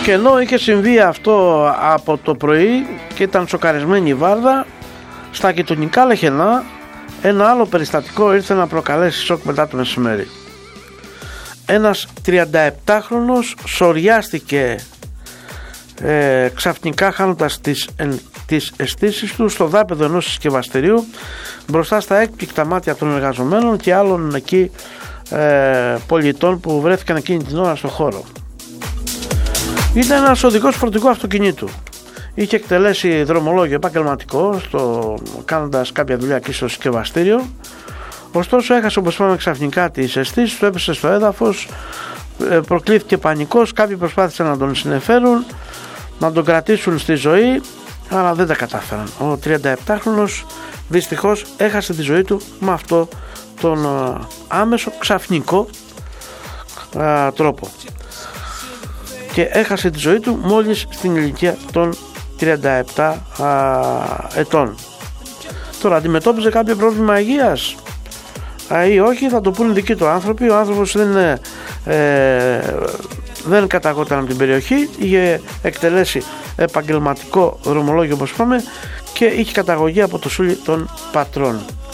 Και ενώ είχε συμβεί αυτό από το πρωί και ήταν σοκαρισμένη η Βάρδα, στα γειτονικά Λεχενά ένα άλλο περιστατικό ήρθε να προκαλέσει σοκ μετά το μεσημέρι. Ένας 37χρονος σοριάστηκε ξαφνικά, χάνοντας τις αισθήσεις του στο δάπεδο ενός συσκευαστηρίου μπροστά στα έκπληκτα μάτια των εργαζομένων και άλλων εκεί πολιτών που βρέθηκαν εκείνη την ώρα στο χώρο. Ήταν ένας οδηγός φορτηγού αυτοκινήτου. Είχε εκτελέσει δρομολόγιο επαγγελματικό κάνοντας κάποια δουλειά εκεί στο συσκευαστήριο. Ωστόσο έχασε, όπως είπαμε, ξαφνικά τις αισθήσεις του, έπεσε στο έδαφος, προκλήθηκε πανικός. Κάποιοι προσπάθησαν να τον συνεφέρουν, να τον κρατήσουν στη ζωή, αλλά δεν τα κατάφεραν. Ο 37χρονος δυστυχώς έχασε τη ζωή του με αυτό τον άμεσο ξαφνικό τρόπο, και έχασε τη ζωή του μόλις στην ηλικία των 37 ετών. Τώρα, αντιμετώπιζε κάποιο πρόβλημα υγείας ή όχι, θα το πούνε δικοί του άνθρωποι. Ο άνθρωπος δεν καταγόταν από την περιοχή, είχε εκτελέσει επαγγελματικό δρομολόγιο, όπως είπαμε, και είχε καταγωγή από το Σούλι των Πατρών.